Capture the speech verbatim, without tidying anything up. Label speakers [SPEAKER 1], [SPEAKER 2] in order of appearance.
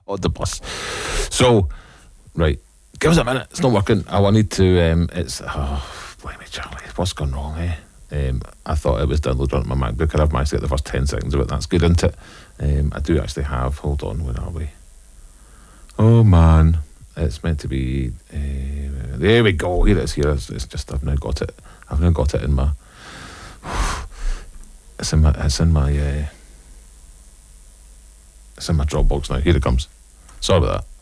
[SPEAKER 1] on the bus. So, right, give us a minute. It's not working. I wanted to. Um, it's oh, blimey, Charlie, what's gone wrong? Eh? Um, I thought it was downloaded on my MacBook, and I've managed to get the first ten seconds of it. That's good, isn't it? Um, I do actually have. Hold on, where are we? Oh man, it's meant to be. Uh, there we go. Here it is. Here it's, it's just. I've now got it. I've now got it in my. It's in my. It's in my. Uh, it's in my Dropbox now. Here it comes. Sorry about that.